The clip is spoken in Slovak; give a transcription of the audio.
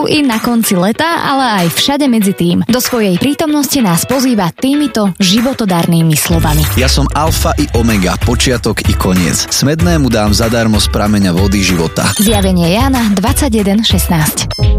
i na konci leta, ale aj všade medzi tým. Do svojej prítomnosti nás pozýva týmito životodarnými slovami. Ja som alfa i omega, počiatok i koniec. Smednému dám zadarmo z prameňa vody života. Zjavenie Jána 21.16.